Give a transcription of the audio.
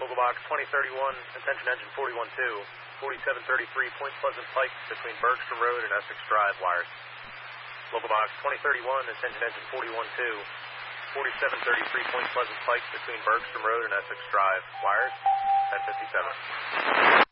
Local Box 2031, attention engine 41-2, 4733 Point Pleasant Pike between Bergstrom Road and Essex Drive, wires. Local Box 2031, attention engine 41-2, 4733 Point Pleasant Pike between Bergstrom Road and Essex Drive, wires, 1057.